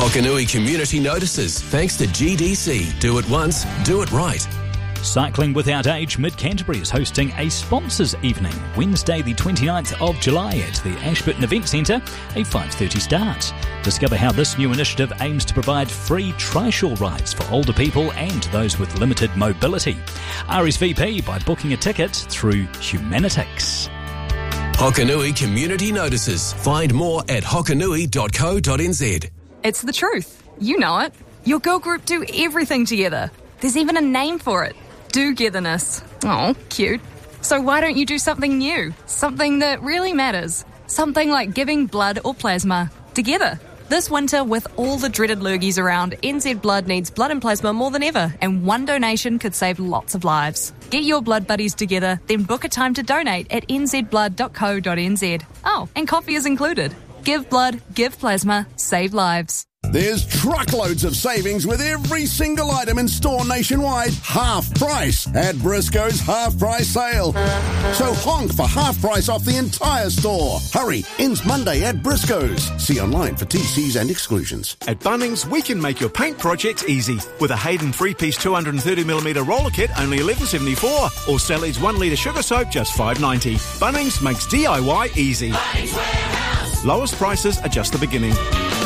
Hokanui community notices thanks to GDC. Do it once, do it right. Cycling Without Age Mid-Canterbury is hosting a sponsors evening Wednesday the 29th of July at the Ashburton Event Centre, a 5:30 start. Discover how this new initiative aims to provide free trishaw rides for older people and those with limited mobility. RSVP by booking a ticket through Humanitix. Hokanui community notices. Find more at hokanui.co.nz. It's the truth. You know it. Your girl group do everything together. There's even a name for it. Do-getherness. Oh, cute. So why don't you do something new? Something that really matters. Something like giving blood or plasma together. This winter, with all the dreaded lurgies around, NZ Blood needs blood and plasma more than ever, and one donation could save lots of lives. Get your blood buddies together, then book a time to donate at nzblood.co.nz. Oh, and coffee is included. Give blood, give plasma, save lives. There's truckloads of savings with every single item in store nationwide. Half price at Briscoe's half price sale. So honk for half price off the entire store. Hurry, ends Monday at Briscoe's. See online for TCs and exclusions. At Bunnings, we can make your paint projects easy. With a Hayden 3-piece 230mm roller kit, only $11.74. Or Sally's 1 litre sugar soap, just $5.90. Bunnings makes DIY easy. Bunnings Warehouse. Lowest prices are just the beginning.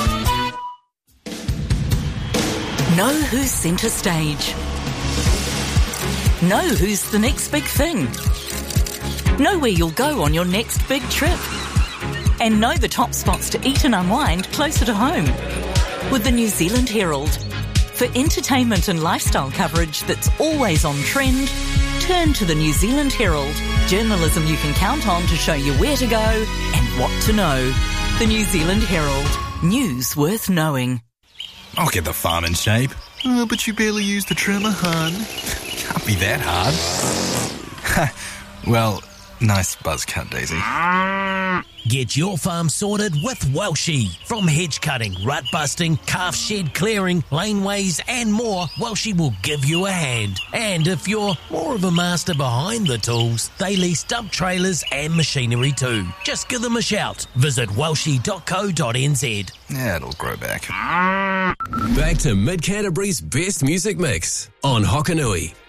Know who's centre stage. Know who's the next big thing. Know where you'll go on your next big trip. And know the top spots to eat and unwind closer to home. With the New Zealand Herald. For entertainment and lifestyle coverage that's always on trend, turn to the New Zealand Herald. Journalism you can count on to show you where to go and what to know. The New Zealand Herald. News worth knowing. I'll get the farm in shape. Oh, but you barely use the trimmer, hon. Can't be that hard. Well, nice buzz cut, Daisy. Get your farm sorted with Welshie. From hedge cutting, rut busting, calf shed clearing, laneways and more, Welshie will give you a hand. And if you're more of a master behind the tools, they lease dump trailers and machinery too. Just give them a shout. Visit welshie.co.nz. Yeah, it'll grow back. Back to Mid-Canterbury's best music mix on Hokanui.